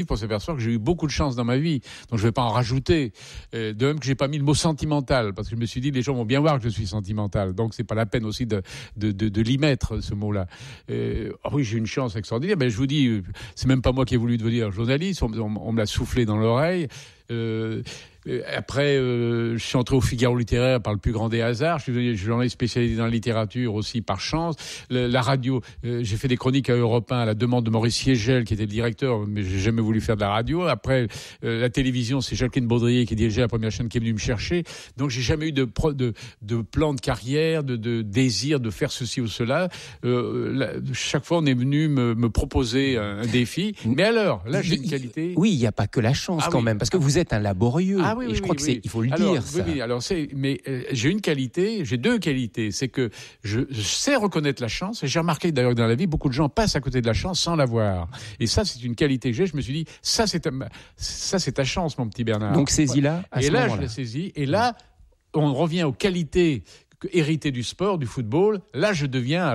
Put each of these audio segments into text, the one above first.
pour s'apercevoir que j'ai eu beaucoup de chance dans ma vie, donc je vais pas en rajouter. De même que j'ai pas mis le mot sentimental, parce que je me suis dit les gens vont bien voir que je suis sentimental, donc c'est pas la peine aussi de l'y mettre ce mot-là. Oui, j'ai une chance extraordinaire, mais je vous dis, c'est même pas moi qui ai voulu devenir journaliste, on me l'a soufflé dans l'oreille. Après, je suis entré au Figaro littéraire par le plus grand des hasards. Je suis devenu journaliste spécialisé dans la littérature aussi par chance. La radio, j'ai fait des chroniques à Europe 1 à la demande de Maurice Siegel, qui était le directeur, mais j'ai jamais voulu faire de la radio. Après, la télévision, c'est Jacqueline Baudrier qui dirigeait la première chaîne qui est venue me chercher. Donc, j'ai jamais eu de plan de carrière, de désir de faire ceci ou cela. Chaque fois, on est venu me proposer un défi. Mais alors, là, j'ai une qualité. Oui, il n'y a pas que la chance quand même, parce que vous êtes un laborieux. Et je crois que il faut le dire. Ça. Oui, alors j'ai une qualité, j'ai deux qualités. C'est que je sais reconnaître la chance. Et j'ai remarqué d'ailleurs que dans la vie, beaucoup de gens passent à côté de la chance sans l'avoir. Et ça, c'est une qualité que j'ai. Je me suis dit, ça, c'est ta chance, mon petit Bernard. Donc, saisis-la à ce moment-là. Et là, je l'ai saisie. Et là, on revient aux qualités hérité du sport, du football. Là, je deviens,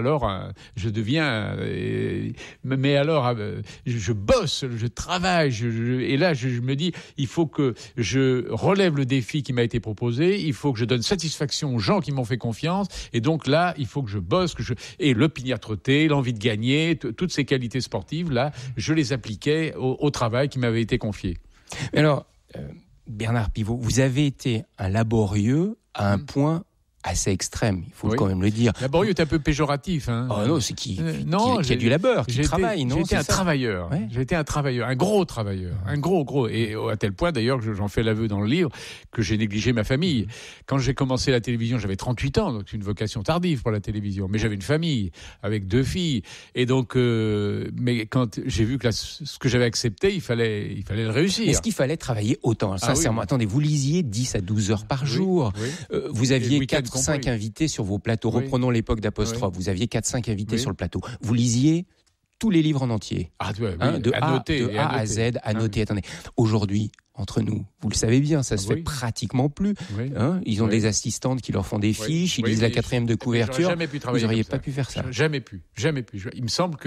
mais alors, je bosse, je travaille, et là, je me dis, il faut que je relève le défi qui m'a été proposé, il faut que je donne satisfaction aux gens qui m'ont fait confiance, et donc là, il faut que je bosse, et l'opiniâtreté, l'envie de gagner, toutes ces qualités sportives, là, je les appliquais au travail qui m'avait été confié. Mais alors, Bernard Pivot, vous avez été un laborieux à un point assez extrême, il faut quand même le dire. Laborieux est un peu péjoratif. Hein. Oh non, c'est qui a du labeur, qui travaille, non? J'ai été un travailleur. Ouais. J'ai été un travailleur, un gros travailleur, un gros. Et à tel point, d'ailleurs, que j'en fais l'aveu dans le livre, que j'ai négligé ma famille. Quand j'ai commencé la télévision, j'avais 38 ans, donc c'est une vocation tardive pour la télévision. Mais j'avais une famille, avec 2 filles. Et donc, mais quand j'ai vu que ce que j'avais accepté, il fallait le réussir. Est-ce qu'il fallait travailler autant? Sincèrement, attendez, vous lisiez 10 à 12 heures par jour. Oui. Vous aviez 4-5 invités sur vos plateaux. Reprenons l'époque d'Apostrophe. Vous aviez 4-5 invités sur le plateau. Vous lisiez tous les livres en entier. De A à Z, à noter. Attendez. Aujourd'hui, entre nous, vous le savez bien, ça se fait pratiquement plus. Ils ont des assistantes qui leur font des fiches, ils lisent la 4e de couverture. Vous n'auriez pas pu faire ça. Jamais pu. Il me semble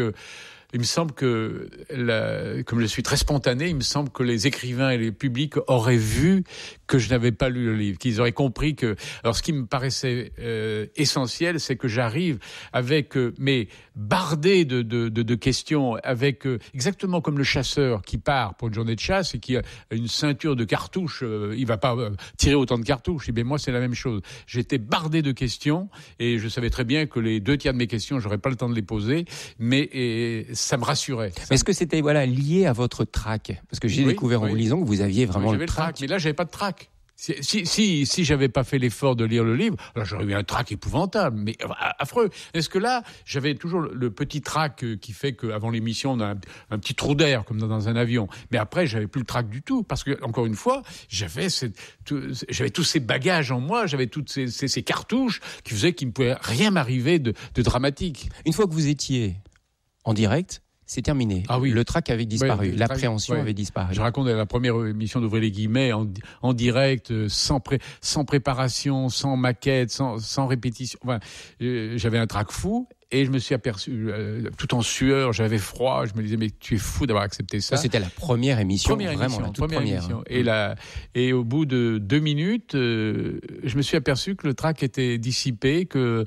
que comme je suis très spontané, il me semble que les écrivains et les publics auraient vu que je n'avais pas lu le livre, qu'ils auraient compris que... Alors, ce qui me paraissait essentiel, c'est que j'arrive avec mes bardés de questions, avec exactement comme le chasseur qui part pour une journée de chasse et qui a une ceinture de cartouches, il va pas tirer autant de cartouches. Et bien moi, c'est la même chose. J'étais bardé de questions et je savais très bien que les 2 tiers de mes questions, j'aurais pas le temps de les poser, mais ça me rassurait. Mais est-ce que c'était lié à votre trac? Parce que j'ai découvert en vous lisant que vous aviez vraiment le trac. Mais là, j'avais pas de trac. Si j'avais pas fait l'effort de lire le livre, alors j'aurais eu un trac épouvantable, mais affreux. Est-ce que là, j'avais toujours le petit trac qui fait qu'avant l'émission, on a un petit trou d'air, comme dans un avion. Mais après, j'avais plus le trac du tout, parce que, encore une fois, j'avais tous ces bagages en moi, j'avais toutes ces cartouches qui faisaient qu'il ne pouvait rien m'arriver de dramatique. Une fois que vous étiez en direct, c'est terminé. Le trac avait disparu, l'appréhension avait disparu. Je raconte la première émission d'Ouvrez les guillemets en direct, sans préparation, sans maquette, sans répétition. Enfin, j'avais un trac fou. Et je me suis aperçu, tout en sueur, j'avais froid, je me disais, mais tu es fou d'avoir accepté ça. C'était la première émission, la toute première. Émission. Et au bout de 2 minutes, je me suis aperçu que le trac était dissipé, que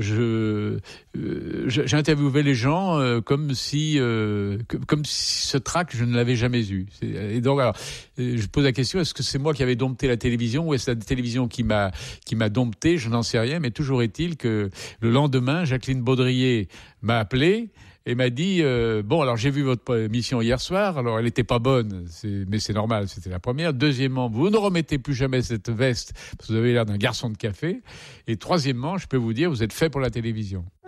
j'interviewais les gens comme si ce trac, je ne l'avais jamais eu. Et donc, alors, je pose la question, est-ce que c'est moi qui avais dompté la télévision ou est-ce la télévision qui m'a dompté? Je n'en sais rien, mais toujours est-il que le lendemain, Jacqueline Baudrier m'a appelé et m'a dit bon, alors j'ai vu votre émission hier soir, alors elle n'était pas bonne, mais c'est normal, c'était la première. Deuxièmement, vous ne remettez plus jamais cette veste parce que vous avez l'air d'un garçon de café. Et troisièmement, je peux vous dire, vous êtes fait pour la télévision.